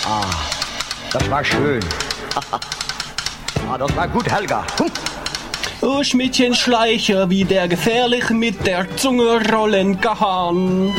Das war schön. Das war gut, Helga. Oh, Schmidtchen Schleicher, wie der gefährlich mit der Zunge rollen kann.